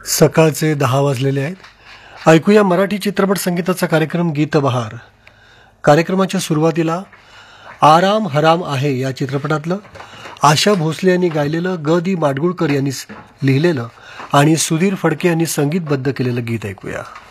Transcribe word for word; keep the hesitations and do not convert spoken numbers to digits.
सकाळचे दहा वाजलेले आहेत. ऐकूया मराठी चित्रपट संगीताचा कार्यक्रम गीतबहार. कार्यक्रमाच्या सुरुवातीला आराम हराम आहे या चित्रपटातलं आशा भोसले यांनी गायलेलं ग दी माडगुळकर यांनी लिहिलेलं आणि सुधीर फडके यांनी संगीतबद्ध केलेलं गीत ऐकूया.